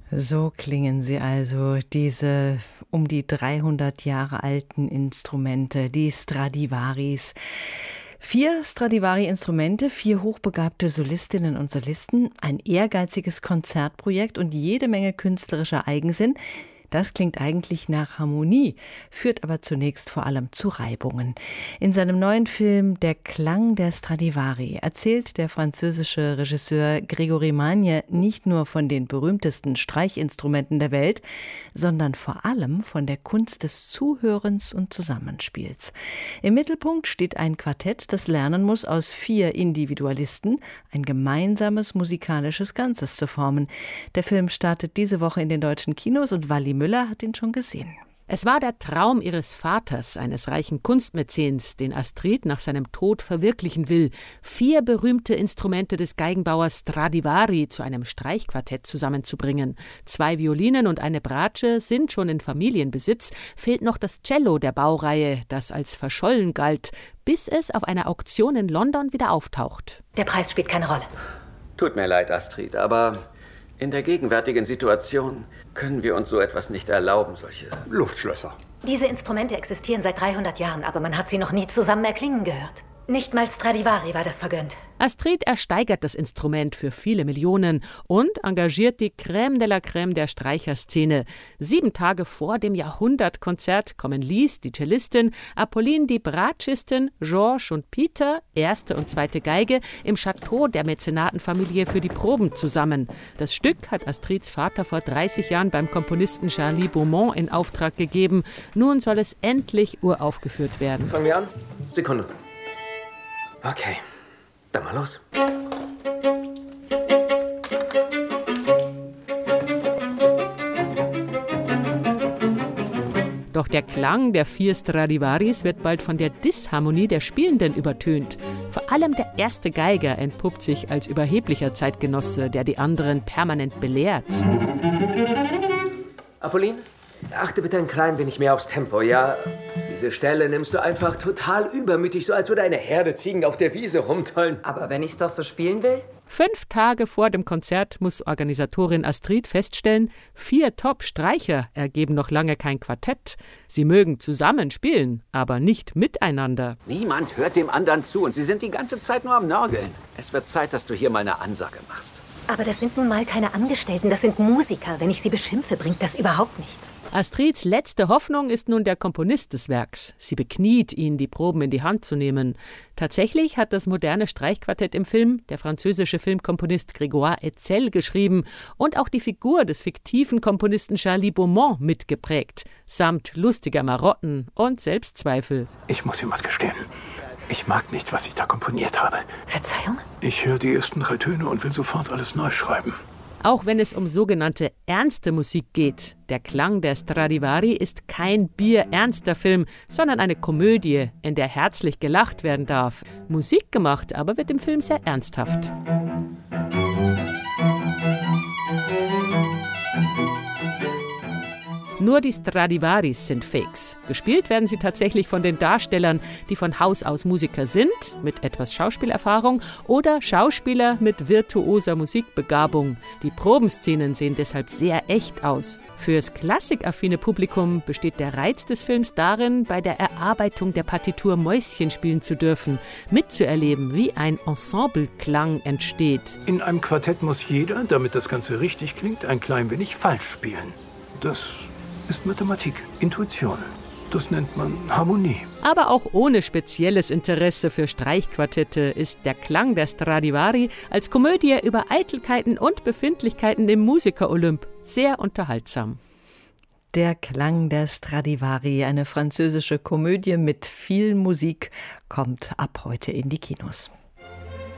So klingen sie also, diese um die 300 Jahre alten Instrumente, die Stradivaris. 4 Stradivari-Instrumente, 4 hochbegabte Solistinnen und Solisten, ein ehrgeiziges Konzertprojekt und jede Menge künstlerischer Eigensinn. Das klingt eigentlich nach Harmonie, führt aber zunächst vor allem zu Reibungen. In seinem neuen Film Der Klang der Stradivari erzählt der französische Regisseur Grégory Magne nicht nur von den berühmtesten Streichinstrumenten der Welt, sondern vor allem von der Kunst des Zuhörens und Zusammenspiels. Im Mittelpunkt steht ein Quartett, das lernen muss, aus 4 Individualisten ein gemeinsames musikalisches Ganzes zu formen. Der Film startet diese Woche in den deutschen Kinos und Wally Müller hat ihn schon gesehen. Es war der Traum ihres Vaters, eines reichen Kunstmäzens, den Astrid nach seinem Tod verwirklichen will. 4 berühmte Instrumente des Geigenbauers Stradivari zu einem Streichquartett zusammenzubringen. 2 Violinen und eine Bratsche sind schon in Familienbesitz. Fehlt noch das Cello der Baureihe, das als verschollen galt, bis es auf einer Auktion in London wieder auftaucht. Der Preis spielt keine Rolle. Tut mir leid, Astrid, aber in der gegenwärtigen Situation können wir uns so etwas nicht erlauben, solche Luftschlösser. Diese Instrumente existieren seit 300 Jahren, aber man hat sie noch nie zusammen erklingen gehört. Nicht mal Stradivari war das vergönnt. Astrid ersteigert das Instrument für viele Millionen und engagiert die Crème de la Crème der Streicherszene. 7 Tage vor dem Jahrhundertkonzert kommen Lise, die Cellistin, Apolline, die Bratschistin, Georges und Peter, erste und zweite Geige, im Chateau der Mäzenatenfamilie für die Proben zusammen. Das Stück hat Astrids Vater vor 30 Jahren beim Komponisten Charlie Beaumont in Auftrag gegeben. Nun soll es endlich uraufgeführt werden. Fangen wir an? Sekunde. Okay, dann mal los. Doch der Klang der 4 Stradivaris wird bald von der Disharmonie der Spielenden übertönt. Vor allem der erste Geiger entpuppt sich als überheblicher Zeitgenosse, der die anderen permanent belehrt. Apolline, achte bitte ein klein wenig mehr aufs Tempo, ja? Diese Stelle nimmst du einfach total übermütig, so als würde eine Herde Ziegen auf der Wiese rumtollen. Aber wenn ich's doch so spielen will? 5 Tage vor dem Konzert muss Organisatorin Astrid feststellen, 4 Top-Streicher ergeben noch lange kein Quartett. Sie mögen zusammen spielen, aber nicht miteinander. Niemand hört dem anderen zu und sie sind die ganze Zeit nur am Nörgeln. Es wird Zeit, dass du hier mal eine Ansage machst. Aber das sind nun mal keine Angestellten, das sind Musiker. Wenn ich sie beschimpfe, bringt das überhaupt nichts. Astrids letzte Hoffnung ist nun der Komponist des Werks. Sie bekniet ihn, die Proben in die Hand zu nehmen. Tatsächlich hat das moderne Streichquartett im Film der französische Filmkomponist Grégoire Hetzel geschrieben und auch die Figur des fiktiven Komponisten Charlie Beaumont mitgeprägt, samt lustiger Marotten und Selbstzweifel. Ich muss ihm was gestehen. Ich mag nicht, was ich da komponiert habe. Verzeihung? Ich höre die ersten 3 Töne und will sofort alles neu schreiben. Auch wenn es um sogenannte ernste Musik geht. Der Klang der Stradivari ist kein bierernster Film, sondern eine Komödie, in der herzlich gelacht werden darf. Musik gemacht aber wird im Film sehr ernsthaft. Nur die Stradivaris sind Fakes. Gespielt werden sie tatsächlich von den Darstellern, die von Haus aus Musiker sind, mit etwas Schauspielerfahrung, oder Schauspieler mit virtuoser Musikbegabung. Die Probenszenen sehen deshalb sehr echt aus. Fürs klassikaffine Publikum besteht der Reiz des Films darin, bei der Erarbeitung der Partitur Mäuschen spielen zu dürfen, mitzuerleben, wie ein Ensembleklang entsteht. In einem Quartett muss jeder, damit das Ganze richtig klingt, ein klein wenig falsch spielen. Das ist Mathematik, Intuition. Das nennt man Harmonie. Aber auch ohne spezielles Interesse für Streichquartette ist der Klang der Stradivari als Komödie über Eitelkeiten und Befindlichkeiten im Musiker-Olymp sehr unterhaltsam. Der Klang der Stradivari, eine französische Komödie mit viel Musik, kommt ab heute in die Kinos.